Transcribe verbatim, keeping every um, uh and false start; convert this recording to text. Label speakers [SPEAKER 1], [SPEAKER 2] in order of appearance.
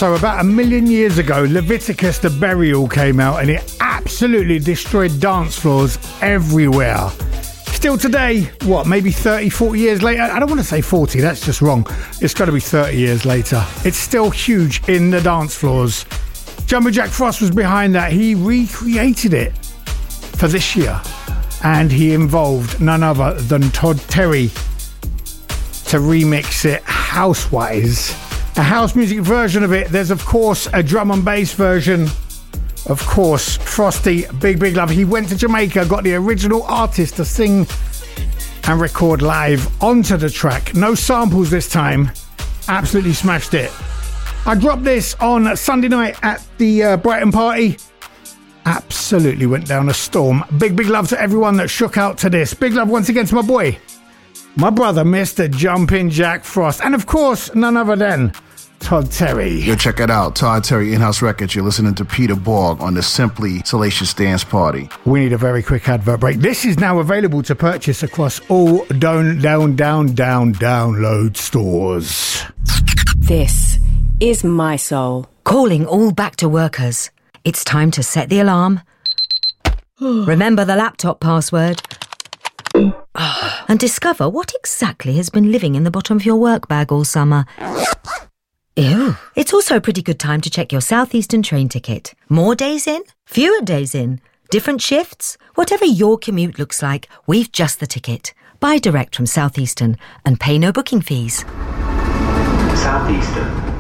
[SPEAKER 1] So about a million years ago, Leviticus the Burial came out and it absolutely destroyed dance floors everywhere. Still today, what, maybe thirty, forty years later? I don't want to say forty, that's just wrong. It's got to be thirty years later. It's still huge in the dance floors. Jumpin' Jack Frost was behind that. He recreated it for this year. And he involved none other than Todd Terry to remix it house-wise. A house music version of it. There's, of course, a drum and bass version. Of course, Frosty, big, big love. He went to Jamaica, got the original artist to sing and record live onto the track. No samples this time. Absolutely smashed it. I dropped this on Sunday night at the uh, Brighton party. Absolutely went down a storm. Big, big love to everyone that shook out to this. Big love once again to my boy, my brother, Mister Jumpin' Jack Frost. And of course, none other than Todd Terry.
[SPEAKER 2] Yo, check it out. Todd Terry, In-House Records. You're listening to Peter Borg on the Simply Salacious Dance Party.
[SPEAKER 1] We need a very quick advert break. This is now available to purchase across all down, down, down, down, download stores.
[SPEAKER 3] This is My Soul.
[SPEAKER 4] Calling all back to workers. It's time to set the alarm. Remember the laptop password. And discover what exactly has been living in the bottom of your work bag all summer. Ew. It's also a pretty good time to check your Southeastern train ticket. More days in? Fewer days in? Different shifts? Whatever your commute looks like, we've just the ticket. Buy direct from Southeastern and pay no booking fees.
[SPEAKER 5] Southeastern.